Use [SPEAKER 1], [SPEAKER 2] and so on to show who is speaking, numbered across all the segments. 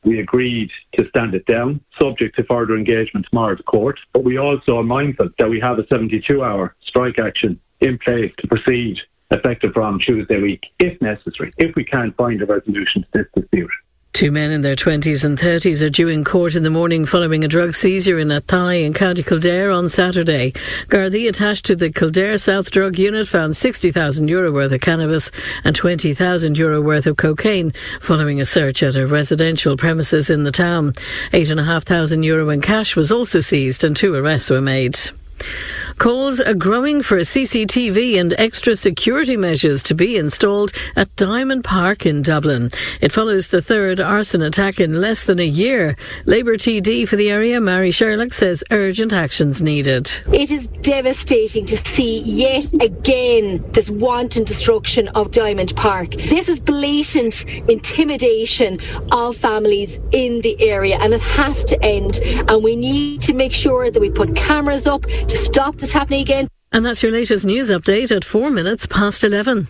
[SPEAKER 1] We agreed to stand it down, subject to further engagement tomorrow to court. But we also are mindful that we have a 72-hour strike action in place to proceed effective from Tuesday week, if necessary, if we can't find a resolution to this dispute.
[SPEAKER 2] 2 men in their 20s and 30s are due in court in the morning following a drug seizure in Athy in County Kildare on Saturday. Gardaí attached to the Kildare South Drug Unit found €60,000 worth of cannabis and €20,000 worth of cocaine following a search at a residential premises in the town. €8,500 in cash was also seized and 2 arrests were made. Calls are growing for CCTV and extra security measures to be installed at Diamond Park in Dublin. It follows the third arson attack in less than a year. Labour TD for the area, Mary Sherlock, says urgent actions needed.
[SPEAKER 3] It is devastating to see yet again this wanton destruction of Diamond Park. This is blatant intimidation of families in the area, and it has to end. And we need to make sure that we put cameras up to stop this happening again.
[SPEAKER 2] And that's your latest news update at 11:04.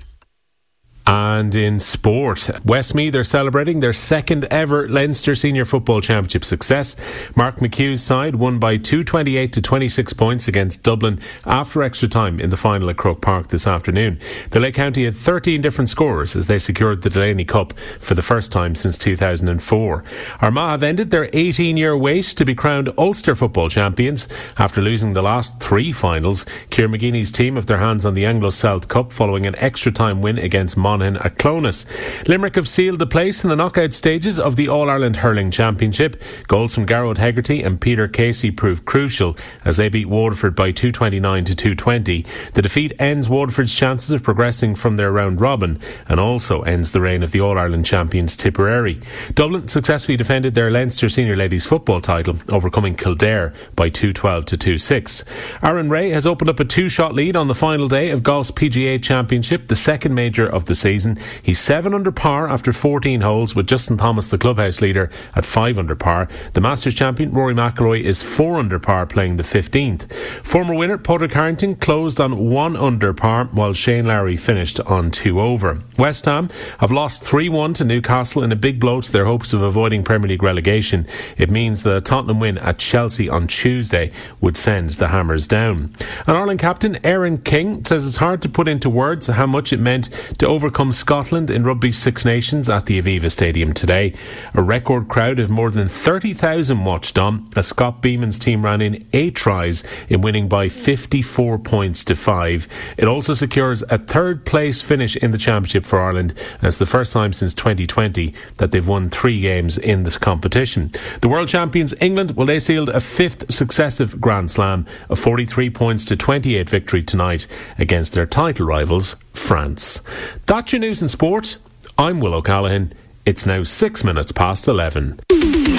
[SPEAKER 4] And in sport, Westmeath are celebrating their second ever Leinster Senior Football Championship success. Mark McHugh's side won by 228 to 26 points against Dublin after extra time in the final at Croke Park this afternoon. The Lake County had 13 different scorers as they secured the Delaney Cup for the first time since 2004. Armagh have ended their 18-year wait to be crowned Ulster Football Champions after losing the last 3 finals. Ciara McGeeney's team have their hands on the Anglo-Celt Cup following an extra time win against Monaghan at Clones. Limerick have sealed a place in the knockout stages of the All-Ireland Hurling Championship. Goals from Garrod Hegarty and Peter Casey proved crucial as they beat Waterford by 229 to 220. The defeat ends Waterford's chances of progressing from their round robin and also ends the reign of the All-Ireland champions Tipperary. Dublin successfully defended their Leinster Senior Ladies Football title, overcoming Kildare by 212 to 2-6. Aaron Ray has opened up a 2-shot lead on the final day of golf's PGA Championship, the second major of the season. He's 7 under par after 14 holes, with Justin Thomas, the clubhouse leader, at 5 under par. The Masters champion Rory McIlroy is 4 under par, playing the 15th. Former winner Padraig Harrington closed on 1 under par, while Shane Lowry finished on 2 over. West Ham have lost 3-1 to Newcastle in a big blow to their hopes of avoiding Premier League relegation. It means that a Tottenham win at Chelsea on Tuesday would send the Hammers down. And Ireland captain Aaron King says it's hard to put into words how much it meant to overcome Scotland in Rugby's Six Nations at the Aviva Stadium today. A record crowd of more than 30,000 watched on as Scott Beeman's team ran in 8 tries in winning by 54 points to 5. It also secures a 3rd place finish in the championship for Ireland, and it's the first time since 2020 that they've won 3 games in this competition. The world champions England, well, they sealed a 5th successive Grand Slam, a 43 points to 28 victory tonight against their title rivals France. That's your news and sport. I'm Will O'Callaghan. It's now 6 minutes past 11.